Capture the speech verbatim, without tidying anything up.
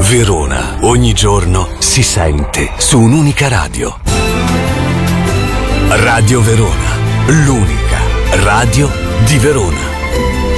Verona, ogni giorno si sente su un'unica radio. Radio Verona, l'unica radio di Verona.